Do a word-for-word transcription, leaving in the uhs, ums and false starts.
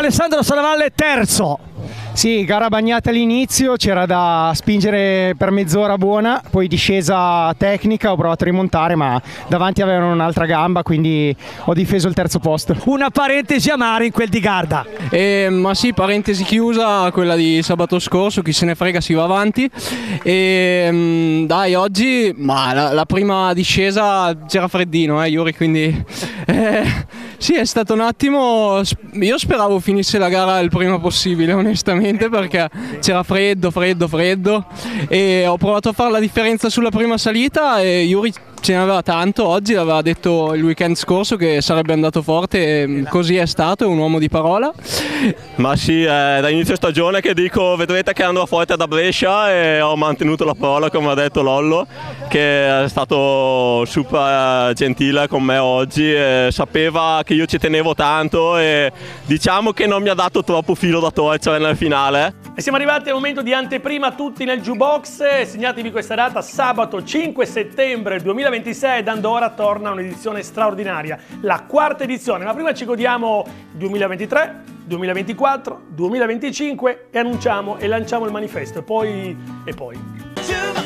Alessandro Sanavalle, terzo. Sì, gara bagnata all'inizio, c'era da spingere per mezz'ora buona, poi discesa tecnica, ho provato a rimontare ma davanti avevano un'altra gamba, quindi ho difeso il terzo posto. Una parentesi amara in quel di Garda. Eh, ma sì, parentesi chiusa, quella di sabato scorso, chi se ne frega, si va avanti. E dai, oggi ma la, la prima discesa c'era freddino, eh, Yuri, quindi eh, sì, è stato un attimo, io speravo finisse la gara il prima possibile, onestamente, perché c'era freddo, freddo, freddo e ho provato a fare la differenza sulla prima salita e Yuri ce ne aveva tanto, oggi l'aveva detto il weekend scorso che sarebbe andato forte e così è stato, è un uomo di parola. Ma sì, è da inizio stagione che dico vedrete che andrò forte da Brescia e ho mantenuto la parola, come ha detto Lollo, che è stato super gentile con me oggi e sapeva che io ci tenevo tanto e diciamo che non mi ha dato troppo filo da torcere nel finale. E siamo arrivati al momento di anteprima tutti nel jukebox. Segnatevi questa data, sabato cinque settembre duemilaventisei, da Andorra torna un'edizione straordinaria, la quarta edizione, ma prima ci godiamo duemilaventitré, duemilaventiquattro, duemilaventicinque e annunciamo e lanciamo il manifesto e poi... e poi...